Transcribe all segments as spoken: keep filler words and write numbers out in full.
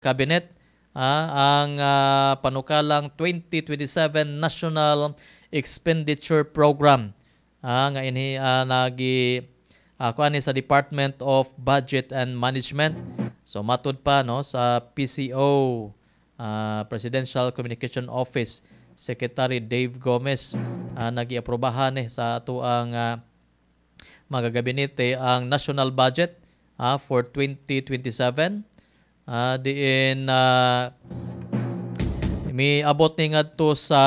Cabinet ah, ang ah, panukalang twenty twenty-seven National Expenditure Program ah, nga ini ah, nagi ako ani sa Department of Budget and Management. So matud pa no sa P C O ah, Presidential Communication Office Secretary Dave Gomez ah, nagiaprobahan eh sa ato ang ah, mga gabinete ang national budget ah, for twenty twenty-seven. Ah, diin ah, may abot ni ngadto sa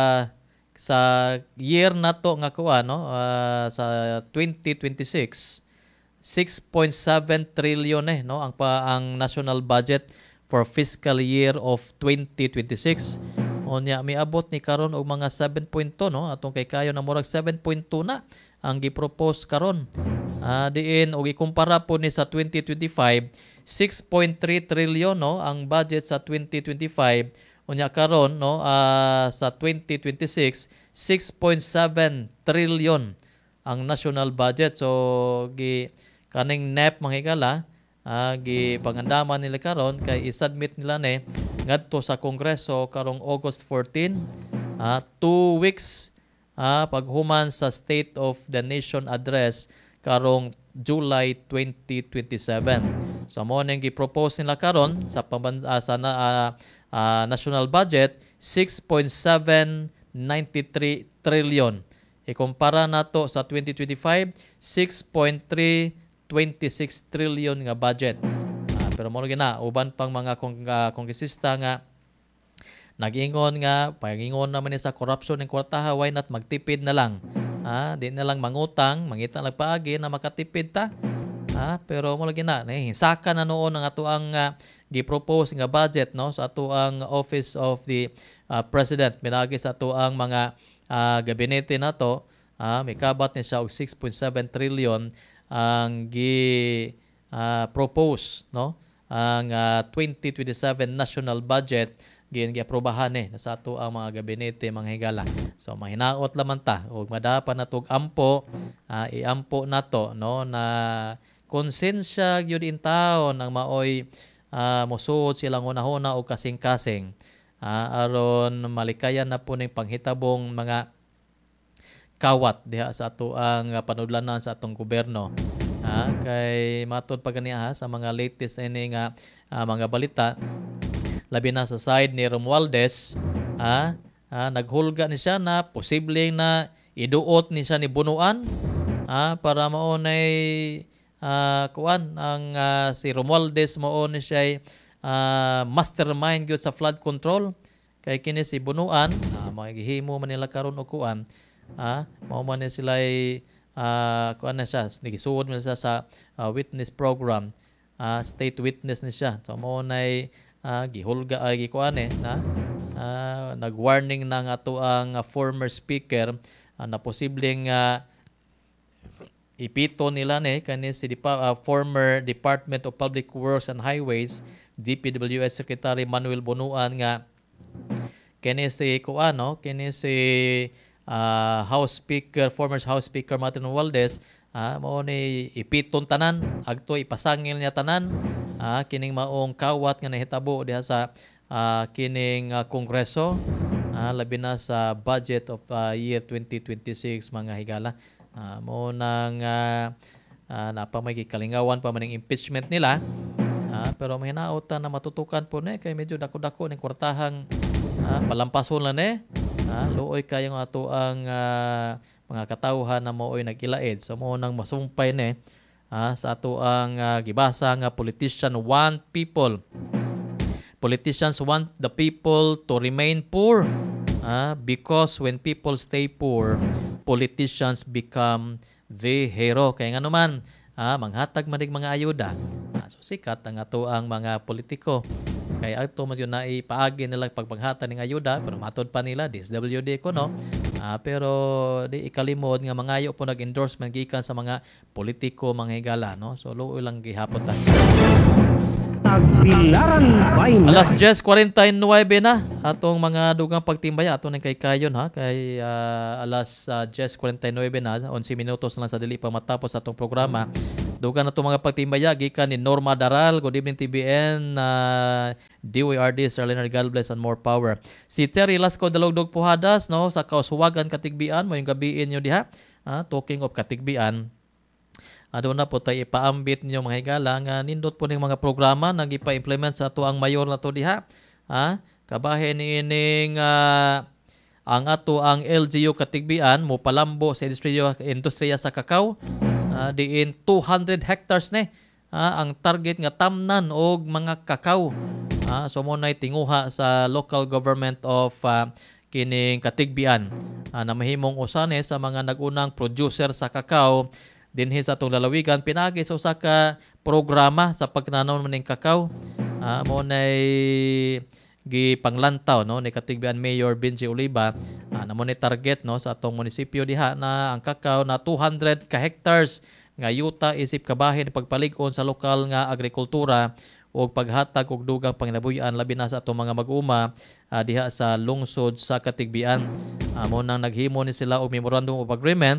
sa year na to nga kuha no ah, sa twenty twenty-six six point seven trillion eh no ang pa ang national budget for fiscal year of twenty twenty-six. Onya may abot ni karon og mga seven point two no atong kay kayo na murag seven point two na ang gi-propose karon. Ah, diin og ikumpara po ni sa twenty twenty-five six point three trillion no ang budget sa twenty twenty-five. Unya karon no ah, sa twenty twenty-six six point seven trillion ang national budget. So gi kaning N E P manghigala ah, gi pangandaman nila karon kay i-submit nila ni ngadto sa Kongreso karong August fourteen. Ah, two weeks ah, paghuman sa State of the Nation address karong July twenty twenty-seven. So mo nang gi-propose nila karon sa pamban- ah, sa na, ah, ah, national budget six point seven nine three trillion. Ikumpara nato sa twenty twenty-five six point three two six trillion nga budget. Ah, pero mo gina uban pang mga kong, uh, kongresista nga nag-ingon nga pagingon naman ni sa corruption ng kwartaha, why not magtipid na lang. Ah, di na lang mangutang, mangita lang paagi na makatipid ta. Ah, pero mo lagi na, eh, hinsaka na noon ang ato ang uh, gi-propose nga budget no sa ato ang Office of the uh, President. Minagi sa ato ang mga uh, gabinete nato, ah, may kabat ni siya og six point seven trillion ang gi uh, propose no ang uh, twenty twenty-seven national budget giyan giaprobahan eh sa ato ang mga gabinete mga higala. So mahinaot lamang ta ug madapan natog ampo uh, iampo nato no na konsensya gyud in taon ang maoy uh, mosuot silang hunahuna og kasing-kasing uh, aron malikayan na po ning panghitabong mga kawat diha sa ato ang uh, panudlanan sa atong gobyerno. Ah, kay matod pa ganiha sa mga latest ini nga uh, mga balita labi na sa side ni Romualdez, ah, ah, naghulga ni siya na posibleng na iduot ni siya ni bunuan ah, para maunay ah, kuan ang ah, si Romualdez mao ni siya ah, mastermind gyud sa flood control kay kini si bunuan ah, magihimo man nila karon og kuan ah, mao man ni sila uh, kuan na siya nigisuod man siya sa uh, witness program uh, state witness ni siya so mo nay uh, gihulga ay gikuan eh na uh, nagwarning nang ato ang uh, former speaker uh, na posibleng uh, ipito nila ni kani si Depa, uh, former Department of Public Works and Highways D P W H Secretary Manuel Bunuan nga kani si kuan no kani si Uh, House Speaker, former House Speaker Martin Romualdez, ah, mao ni ipiton tanan, agto ipasangil niya tanan, ah, kining maong kawat nga nahitabo diha sa uh, kining uh, Kongreso, ah, labi na sa budget of uh, year twenty twenty-six mga higala. Ah, mao nang uh, uh, napamay kalingawan pa maning impeachment nila. Ah, pero may hinaot na matutukan po ni kay medyo dako-dako ning kwartahang ah, palampason lang eh. Ah, luoy kayong ato ang uh, mga katawhan na mooy nagilaid. So mo nang masumpay ni ah, sa ato ang uh, gibasa nga politician want people. Politicians want the people to remain poor. Ah, because when people stay poor, politicians become the hero. Kaya nga naman, ah, manghatag man mga ayuda. Ah, so sikat ang ato ang mga politiko. Kaya ato man yun na ipaagi nila pagpaghatan ng ayuda pero matod pa nila D S W D ko no ah, pero di ikalimod nga mangayo po nag-endorsement gikan sa mga politiko mga higala no so luoy lang gihapon ta. Tagbilaran Bayan. Alas diyes kuwarenta y nueve na atong mga dugang pagtimbaya ato nang kay kayon ha kay ah, alas uh, diyes kuwarenta y nueve na onse minutos na lang sa dili pa matapos atong programa. Dugang na itong mga pagtimbaya gikan ni Norma Daral. Good evening T B N, uh, D W R D Sir Leonard, God bless and more power. Si Terry Lasco Dalugdog Puhadas no sa Kauswagan Katigbian mo yung gabiin nyo diha. Ah, talking of Katigbian. Ado na po tayo ipaambit niyo mga higala nga nindot po ning mga programa nang ipa-implement sa ato ang mayor na to diha. Ha? Kabahin ni ining uh, ang ato ang L G U Katigbian mo palambo sa industriya, industriya sa kakao. Uh, diin two hundred hectares ne. Uh, ang target nga tamnan og mga kakao. Uh, so mo nay tinguha sa local government of uh, kining Katigbian. Uh, na mahimong usane sa mga nagunang producer sa kakao dinhi sa atong lalawigan pinagi sa usa ka programa sa pagtanaw ning kakao. Uh, mo nay gipanglantaw no ni Katigbian Mayor Benji Oliva. Uh, na mo ni target no sa atong munisipyo diha na ang kakao na two hundred ka hectares nga yuta isip kabahin pagpalig-on sa lokal nga agrikultura o paghatag og dugang panginabuhian labi na sa atong mga mag-uma uh, diha sa lungsod sa Katigbian. Uh, mo nang naghimo ni sila og memorandum of agreement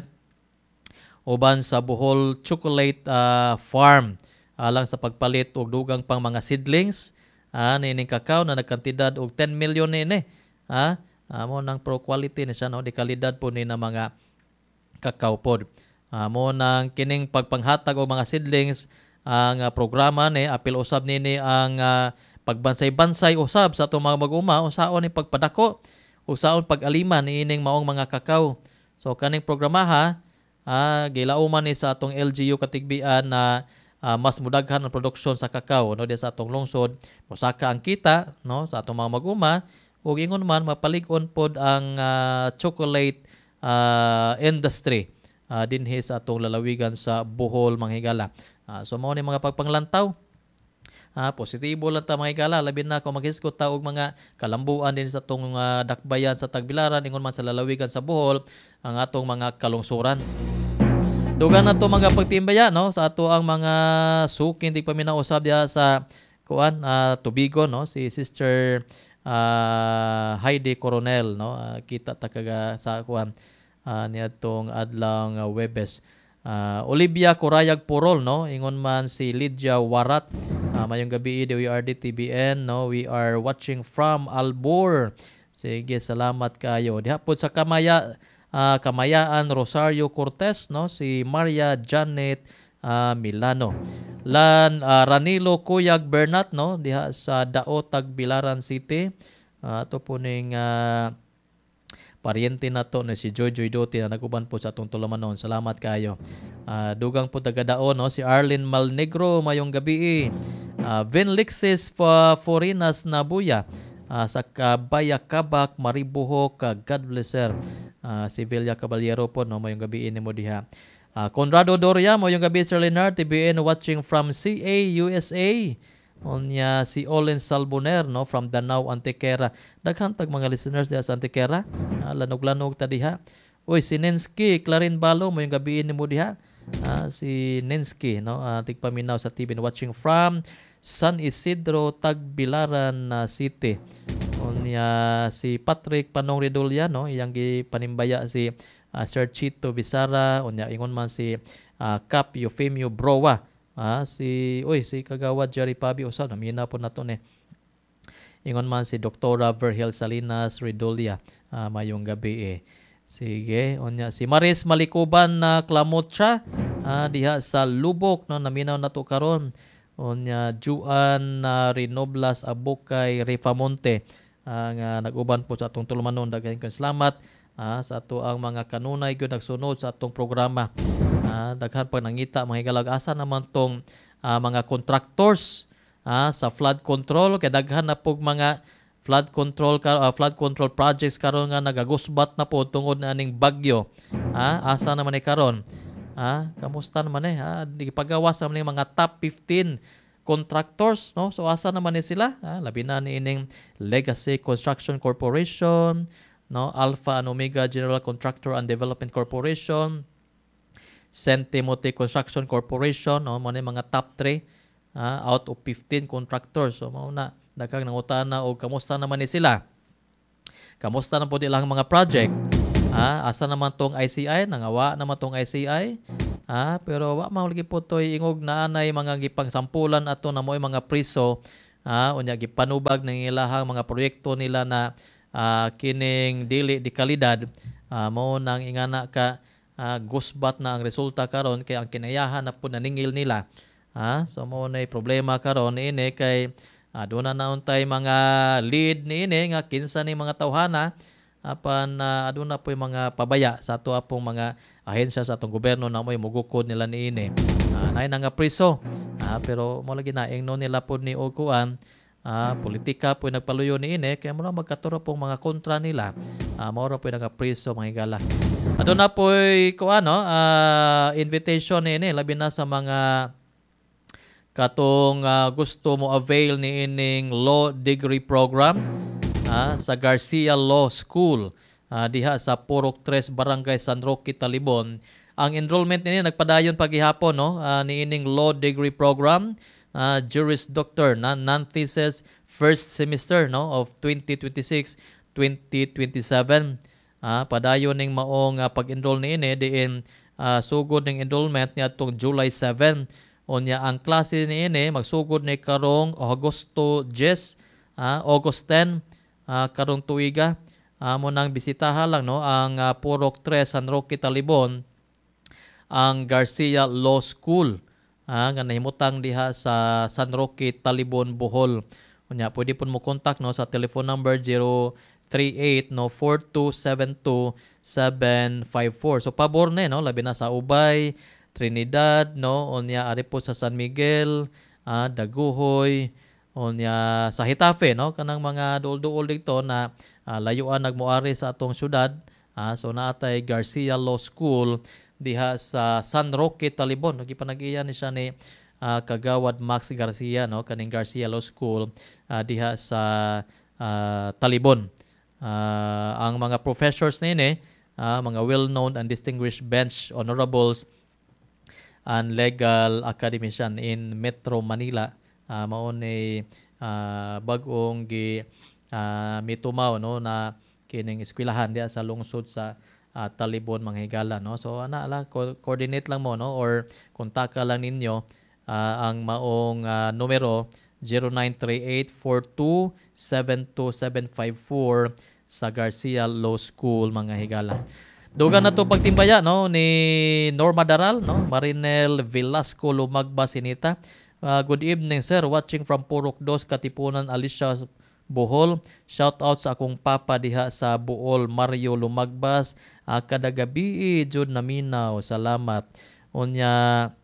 uban sa Bohol Chocolate uh, Farm alang sa pagpalit og dugang pang mga seedlings ah nining kakao na nagkantidad og ten million ni ha amo nang pro quality ni siya no di kalidad po ni na mga kakao pod. Amo nang kining pagpanghatag og mga seedlings ang uh, programa ni apil usab nini ang uh, pagbansay-bansay usab sa atong mga mag-uma unsaon ni pagpadako usaon pag-aliman niining maong mga kakao. So kaning programa ha Ah, gilauman ni sa atong L G U Katigbian na ah, mas mudaghan ang produksyon sa kakao no di sa atong lungsod. Mosaka ang kita no sa atong mga mag-uma ug ingon man mapalig-on pod ang ah, chocolate ah, industry ah, dinhi sa atong lalawigan sa Bohol mga higala. Ah, so mao ni mga pagpanglantaw. Ah, positibo lang ta mga higala labi na kung maghisgot ta og mga kalambuan din sa atong uh, dakbayan sa Tagbilaran ingon man sa lalawigan sa Bohol ang atong mga kalungsuran. Dugan na to mga pagtimbaya no sa ato ang mga sukin di pa minausab diha sa kuan uh, Tubigon no si Sister uh, Heidi Coronel no uh, kita ta kaga sa kuan uh, niadtong adlaw nga Webes. Uh, Olivia Corayag Porol no ingon man si Lydia Warat. Uh, mayong gabi D W R D T B N no we are watching from Albor. Sige salamat kayo. Diha pod sa Kamaya uh, Kamayaan Rosario Cortez no si Maria Janet uh, Milano. Lan uh, Ranilo Kuyag Bernat no diha sa Dao Tagbilaran City. Uh, ato po ning uh, paryente na to na si Jojoy Doty na naguban po sa atong tulamanon. Salamat kayo. Uh, dugang po taga-Dao no si Arlene Malnegro mayong gabi. Uh, Vinlixis pa Forinas Nabuya uh, sa Kabayakabak Maribuhok uh, God bless her. Uh, si Villa Caballero po no mayong gabi ni mo diha. Uh, Conrado Doria mayong gabi Sir Leonard T B N watching from C A U S A. Onya si Olen Salboner no from Danau Antequera. Daghan tag mga listeners diha sa Antequera. Uh, lanog-lanog ta diha. Oy si Nensky Clarin Balo mayong gabi ni mo diha. Uh, si Nensky no uh, tigpaminaw sa T V watching from San Isidro Tagbilaran uh, City. Onya si Patrick Panong Redolya no iyang gipanimbaya si uh, Sir Chito Bisara onya ingon man si uh, Cap Eufemio Browa. Ah, si oy si Kagawad Jerry Pabi usab namina po nato ni. Ingon man si Doktora Verhel Salinas Redolia. Ah, mayong gabi eh. Sige, onya si Maris Malikuban na Klamotsa ah, diha sa Lubok no naminaw nato karon. Onya Juan uh, Rinoblas Abukay Rifamonte ah, nga naguban po sa atong tulumanon daghan kay salamat ah, sa ato ang mga kanunay gyud nagsunod sa atong programa. Ah, daghan pa nangita mga higalag asa naman tong ah, mga contractors ah, sa flood control kay daghan na pog mga flood control uh, flood control projects karon nga nagagusbat na po tungod na aning bagyo. Ah, asa naman ni karon? Ah, kamusta naman eh? Ah, gipagawas naman ni mga top fifteen contractors, no? So asa naman ni sila? Ah, labi na ni ining Legacy Construction Corporation, no? Alpha and Omega General Contractor and Development Corporation, Saint Timothy Construction Corporation, no? Mo ni mga top three ah, out of fifteen contractors. So mao na daghang nangutana og kamusta naman ni sila. Kamusta na po ilang mga project? Ah, asa naman tong I C I? Nangawa naman tong I C I? Ah, pero wa man lagi po toy ingog na anay mga gipangsampulan ato na mo'y mga priso. Ah, unya gipanubag ng ilahang mga proyekto nila na ah, kining dili di kalidad. Ah, mao nang ingana ka ah, gusbat na ang resulta karon kay ang kinayahan na po naningil nila. Ah, so mao nay problema karon ini kay aduna na untay mga lead niini nga kinsa ni mga tawhana apan uh, aduna po'y mga pabaya sa ato apong mga ahensya sa atong gobyerno na mo'y mugukod nila niini. Uh, nay na nga priso. Uh, pero mo lagi na ingno nila pod ni og kuan uh, politika po'y nagpaluyo niini kay mo magkaturo pong mga kontra nila. Uh, mao ra po'y nga priso mga higala. Aduna po'y kuan no uh, invitation niini labi na sa mga katong uh, gusto mo avail ni ining law degree program uh, sa Garcia Law School uh, diha sa Purok tres Barangay San Roque, Talibon. Ang enrollment nini nagpadayon pagihapon no uh, ni ining law degree program uh, Juris Doctor na non-thesis first semester no of twenty twenty-six twenty twenty-seven. Uh, padayon ning maong uh, pag-enroll niini diin uh, sugod ning enrollment niadtong July seventh. Onya ang klase niini magsugod ni karong Agosto ten, ah, August ten, ah, karong tuiga. Amo ah, nang bisitahan lang no ang uh, Purok tres San Roque, Talibon, ang Garcia Law School. Ah, nga nahimutang diha sa San Roque, Talibon, Bohol. Onya pwede pun mo contact no sa telephone number zero three eight no four two seven two seven five four. So pabor na no labi na sa Ubay, Trinidad, no, onya ari po sa San Miguel, ah, Daguhoy, onya sa Hitafe, no, kanang mga duol-duol dito na ah, layuan nagmoari sa atong syudad. Ah, so naatay Garcia Law School diha sa San Roque, Talibon. Gipanag-iya ni siya ni ah, Kagawad Max Garcia, no, kaning Garcia Law School ah, diha sa ah, Talibon. Ah, ang mga professors nini, ah, mga well-known and distinguished bench honorables and legal academician in Metro Manila. Uh, mao ni uh, bag-ong gi uh, mitumaw no na kining eskwelahan diya sa lungsod sa uh, Talibon, mga higala no. So ana la co- coordinate lang mo no or kontaka lang ninyo uh, ang maong uh, numero zero nine three eight four two seven two seven five four sa Garcia Law School, mga higala. Dugan na to pagtimbaya no ni Norma Daral no, Marinel Velasco Lumagba Sinita. Uh, good evening sir, watching from Purok dos Katipunan, Alicia, Bohol. Shout out sa akong papa diha sa Bohol, Mario Lumagbas. Uh, kada gabi jud naminaw. Salamat. Unya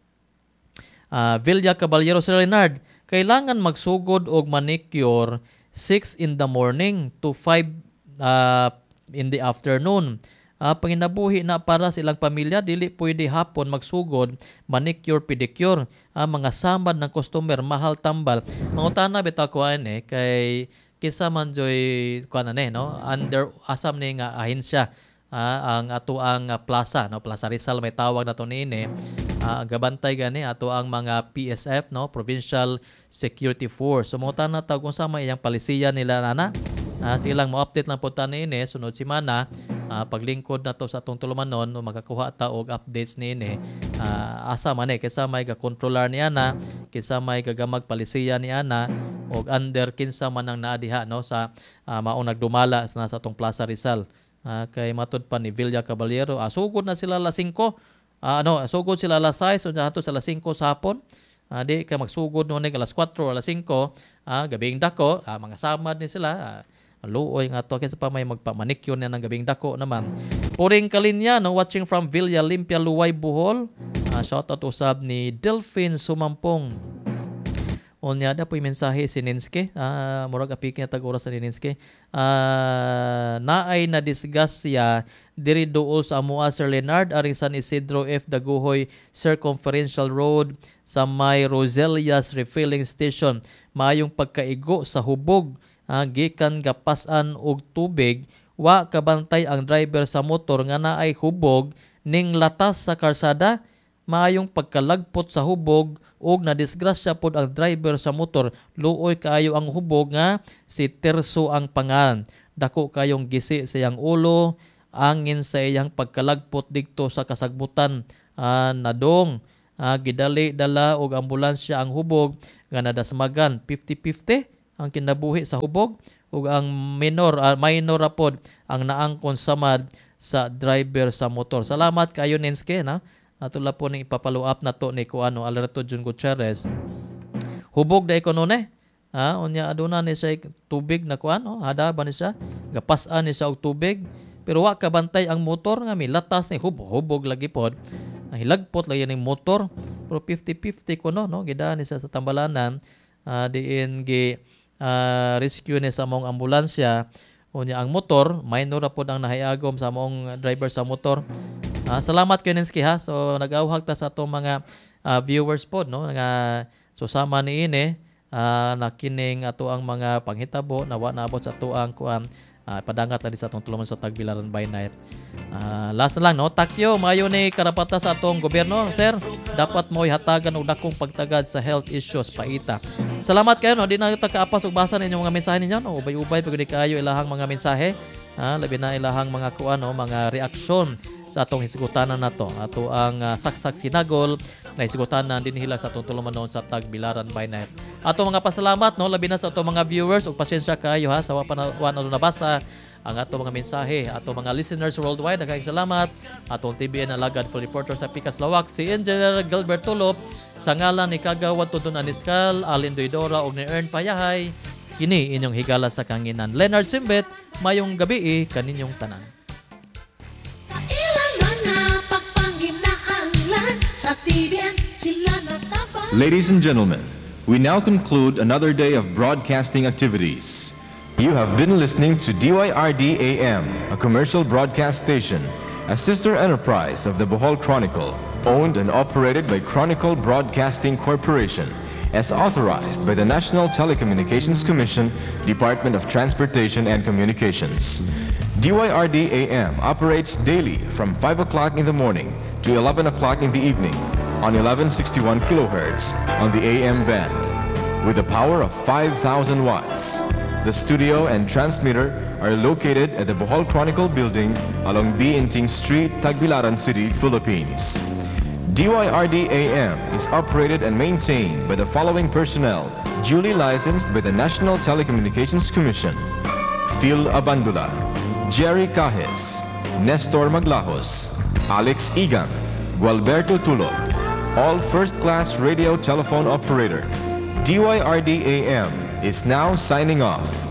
uh, Villa Caballero Sir Leonard, kailangan magsugod og manicure six in the morning to five uh, in the afternoon. Uh, panginabuhi na para sa ilang pamilya, dili pwede hapon magsugod, manicure, pedicure. Uh, mga samad ng customer, mahal tambal. Mangutana bitaw ko eh, kay kisa man joy kuan ane no, under asam ni nga ahensya. Uh, ang ato ang uh, plaza no, Plaza Rizal may tawag na to niini. Uh, gabantay gani ato ang mga P S F no, Provincial Security Force. So mangutana ta kung sa may iyang palisiya nila nana. Uh, silang mo-update lang po ta niini sunod semana. Uh, paglingkod na to sa atong tulumanon o makakuha ta og updates niini uh, asa man eh kisa may ga-controller ni ana, kisa may gagamag palisiya ni ana og under kinsa man ang naadiha no sa uh, maong nagdumala na sa atong Plaza Rizal. Uh, kay matud pa ni Villa Caballero, uh, sugod na sila alas singko, uh, ano sugod sila alas sais o hato sa alas singko sa hapon. Uh, di kay magsugod no nig alas kwatro o alas singko, uh, gabing dako, uh, mga samad ni sila. Uh, Luoy nga to kasi pa may magpamanicure na ng gabing dako naman. Puring kalinya no, watching from Villa Limpia, Luway, Bohol. Uh, shout out usab ni Delphine Sumampong. Unya da po'y mensahe si Ninske. Uh, murag apikin na tag-oras sa Ninske. Uh, naay na disgasya diri dool sa amua Sir Leonard aring San Isidro F. Daguhoy Circumferential Road sa may Roselias Refilling Station. Maayong pagkaigo sa hubog. Uh, gikan gapasan og tubig, wa kabantay ang driver sa motor nga naay hubog ning latas sa karsada, maayong pagkalagpot sa hubog ug nadisgrasya pod ang driver sa motor. Luoy kaayo ang hubog nga si Terso ang pangalan. Dako kayong gisi sa iyang ulo, angin sa iyang pagkalagpot dikto sa kasagbutan. Ah, nadong ah, gidali dala og ambulansya ang hubog nga nadasmagan. fifty-fifty ang kinabuhi sa hubog ug ang minor uh, minor ra pod ang naangkon samad sa driver sa motor. Salamat kayo Nenske na. Atula po ning ipapalo up na to ni Kuano Alberto Jun Gutierrez. Hubog da ikonone. Ha, unya aduna ni siya tubig na kuano, hada ba ni siya? Gapas-an ni siya og tubig. Pero wa ka bantay ang motor nga milatas ni hubog, hubog lagi pod. Hilagpot lagi ning motor. Pero fifty-fifty kuno no, gidaan ni siya sa tambalanan. Uh, diin gi uh, rescue ni sa mong ambulansya. Unya ang motor, minor ra pod ang nahayagom sa mong driver sa motor. Uh, salamat kay Ninsky ha. So nag-awhag ta sa atong mga uh, viewers pod no nga susama ni ini uh, nakining ato ang mga panghitabo na wa naabot sa ato ang kuan uh, padangat na sa atong tulungan sa Tagbilaran by Night. Uh, last na lang no, takyo maayo ni karapata sa atong gobyerno, sir. Dapat mo ihatagan og dakong pagtagad sa health issues paita. Salamat kayo no, di na ta kaapas og basa ninyo mga mensahe ninyo no. Ubay-ubay pagud kayo ilahang mga mensahe. Ha, labi na ilahang mga kuan no, mga reaksyon sa atong hisgutanan nato. Ato ang uh, saksak sinagol na hisgutanan din hila sa atong tuluman noon sa Tagbilaran by Night. Ato mga pasalamat no, labi na sa atong mga viewers ug pasensya kayo ha sa wa pa na, wa na nabasa ang ato mga mensahe. Ato mga listeners worldwide, daghang salamat. Atong T B N alagad full reporter sa Pikas Lawak si Engineer Gilbert Tulop sa ngalan ni Kagawad Tudon Aniskal, Alin Doidora ug ni Ern Payahay. Kini inyong higala sa kanginan. Leonard Simbet, mayong gabi eh, kaninyong tanan. Sa ilang mga pagpanginahanglan sa T V N sila natabang. Ladies and gentlemen, we now conclude another day of broadcasting activities. You have been listening to D Y R D A M, a commercial broadcast station, a sister enterprise of the Bohol Chronicle, owned and operated by Chronicle Broadcasting Corporation, as authorized by the National Telecommunications Commission, Department of Transportation and Communications. D Y R D A M operates daily from five o'clock in the morning to eleven o'clock in the evening on eleven sixty-one kilohertz on the A M band with a power of five thousand watts. The studio and transmitter are located at the Bohol Chronicle building along B. Inting Street, Tagbilaran City, Philippines. D Y R D A M is operated and maintained by the following personnel duly licensed by the National Telecommunications Commission: Phil Abandula, Jerry Cajes, Nestor Maglajos, Alex Igan, Gualberto Tulog, all first-class radio telephone operator. D Y R D A M is now signing off.